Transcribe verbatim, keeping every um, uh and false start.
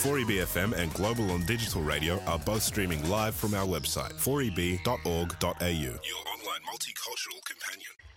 four E B F M and Global on Digital Radio are both streaming live from our website, four e b dot org dot a u. Your online multicultural companion.